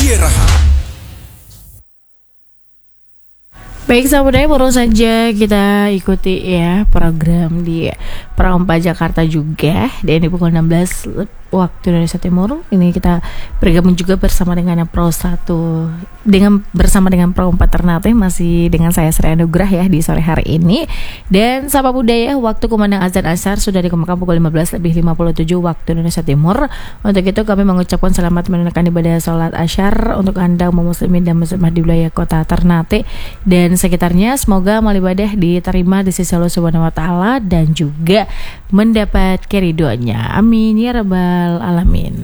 Kieraha. Baik sahabat, baru saja kita ikuti ya program di Praompa Jakarta juga. Dan di pukul 16 waktu Indonesia Timur ini kita bergabung juga bersama dengan Pro 1 bersama dengan Praompa Ternate, masih dengan saya Sri Anugrah ya di sore hari ini. Dan sahabat budaya, waktu kumandang azan asyar sudah dikemukakan pukul 15:57 waktu Indonesia Timur. Untuk itu kami mengucapkan selamat menunaikan ibadah sholat asyar untuk Anda muslimin dan muslimah di wilayah kota Ternate dan sekitarnya. Semoga amal ibadah diterima di sisi Allah Subhanahu wa taala dan juga mendapat keridhoannya. Amin ya rabbal alamin.